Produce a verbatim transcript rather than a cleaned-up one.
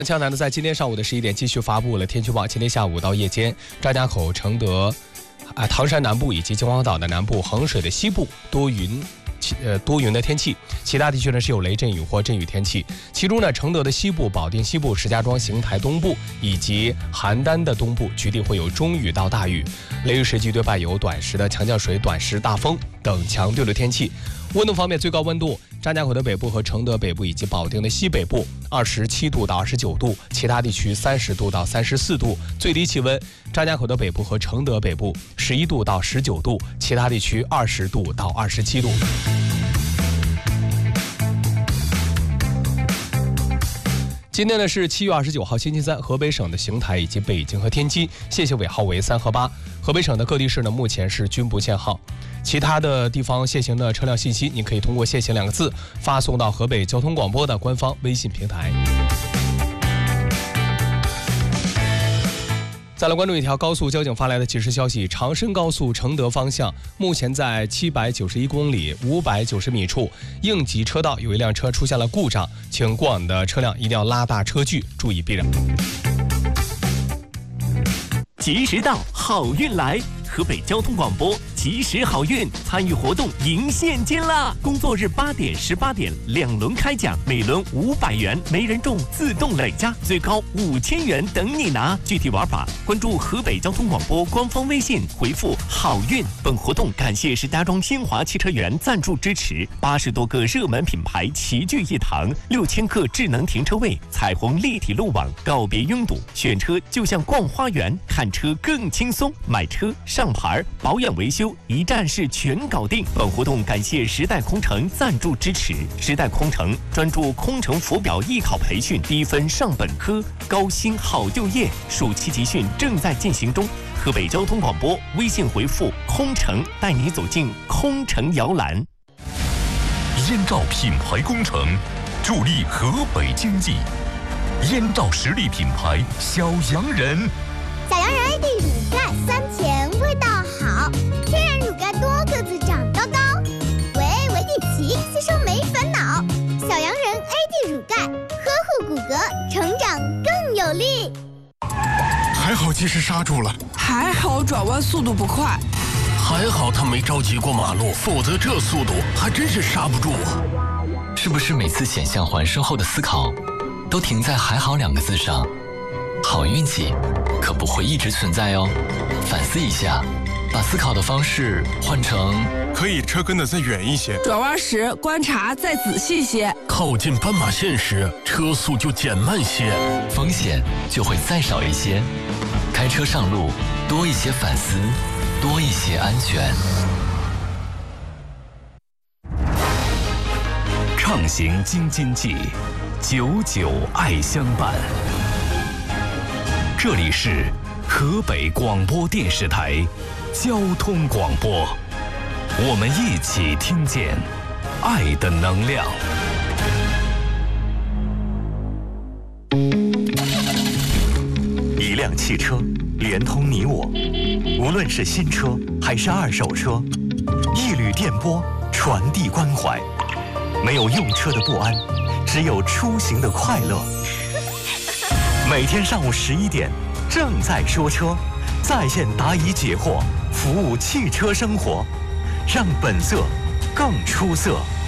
江南呢，在今天上午的十一点继续发布了天气预报。今天下午到夜间，张家口、承德、啊唐山南部以及秦皇岛的南部、衡水的西部多云。呃，多云的天气，其他地区呢是有雷阵雨或阵雨天气。其中呢，承德的西部、保定西部、石家庄、邢台东部以及邯郸的东部，局地会有中雨到大雨，雷雨时局对伴有短时的强降水、短时大风等强对流天气。温度方面，最高温度，张家口的北部和承德北部以及保定的西北部二十七度到二十九度，其他地区三十度到三十四度。最低气温，张家口的北部和承德北部十一度到十九度，其他地区二十度到二十七度。今天呢是七月二十九号星期三，河北省的邢台以及北京和天津限行尾号为三和八。河北省的各地市呢目前是均不限号，其他的地方限行的车辆信息，您可以通过限行两个字发送到河北交通广播的官方微信平台。再来关注一条高速交警发来的即时消息，长深高速承德方向目前在七百九十一公里五百九十米处应急车道有一辆车出现了故障，请过往的车辆一定要拉大车距，注意避让。 及时到，好运来！河北交通广播及时好运参与活动赢现金啦！工作日八点、十八点两轮开奖，每轮五百元，没人中自动累加，最高五千元等你拿。具体玩法，关注河北交通广播官方微信，回复好运。本活动感谢石家庄新华汽车园赞助支持，八十多个热门品牌齐聚一堂，六千个智能停车位，彩虹立体路网，告别拥堵，选车就像逛花园，看车更轻松，买车上上牌，保养维修一站式全搞定。本活动感谢时代空乘赞助支持。时代空乘专注空乘浮表艺考培训，低分上本科，高薪好就业。暑期集训正在进行中。河北交通广播微信回复空乘，带你走进空乘摇篮。 燕赵品牌工程助力河北经济。燕赵实力品牌小洋人。 小洋人 A D 乳盖酸甜味道好，天然乳盖多个子长高高，维维地奇吸收没烦恼。小洋人 A D 乳盖呵护骨骼，成长更有力。 还好及时刹住了， 还好转弯速度不快， 还好他没着急过马路，否则这速度还真是刹不住啊！ 是不是每次险象环生后的思考都停在还好两个字上？好运气可不会一直存在哦，反思一下，把思考的方式换成可以车跟得再远一些， 转弯时观察再仔细些， 靠近斑马线时车速就减慢些， 风险就会再少一些。开车上路多一些反思，多一些安全。 畅行京津冀，久久爱相伴。这里是河北广播电视台交通广播，我们一起听见爱的能量。 一辆汽车连通你我，无论是新车还是二手车，一缕电波传递关怀。没有用车的不安，只有出行的快乐。每天上午十一点，正在说车，在线答疑解惑，服务汽车生活，让本色更出色。